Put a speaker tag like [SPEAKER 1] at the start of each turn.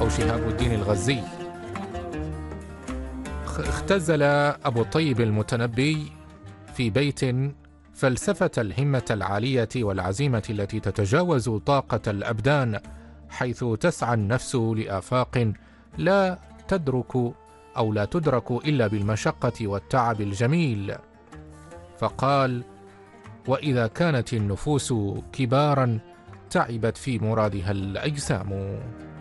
[SPEAKER 1] أو شهاب الدين الغزي. اختزل أبو الطيب المتنبي في بيت فلسفة الهمة العالية والعزيمة التي تتجاوز طاقة الأبدان، حيث تسعى النفس لآفاق لا تدرك إلا بالمشقة والتعب الجميل. فقال: وإذا كانت النفوس كبارا تعبت في مرادها الأجسام.